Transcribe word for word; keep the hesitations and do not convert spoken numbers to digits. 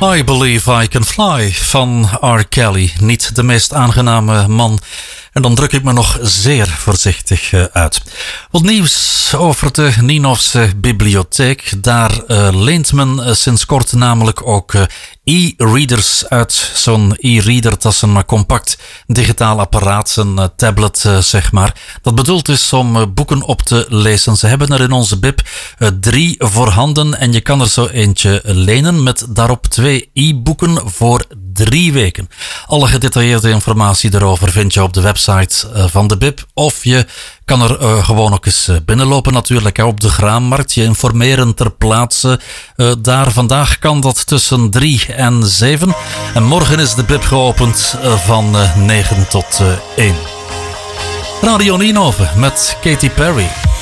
I Believe I Can Fly van R. Kelly. Niet de meest aangename man. En dan druk ik me nog zeer voorzichtig uh, uit. Wat nieuws over de Nienhofse bibliotheek. Daar uh, leent men uh, sinds kort namelijk ook uh, e-readers uit. Zo'n e-reader, dat is een compact digitaal apparaat, een uh, tablet uh, zeg maar. Dat bedoeld is om uh, boeken op te lezen. Ze hebben er in onze bib uh, drie voorhanden en je kan er zo eentje lenen met daarop twee e-boeken voor drie weken. Alle gedetailleerde informatie daarover vind je op de website uh, van de bib. Of je kan er uh, gewoon ook eens uh, binnenlopen natuurlijk hè, op de Graanmarkt. Je informeren ter plaatse uh, daar. Vandaag kan dat tussen drie en zeven. En morgen is de bib geopend uh, van uh, negen tot uh, één. Radio Nienhoven met Katy Perry.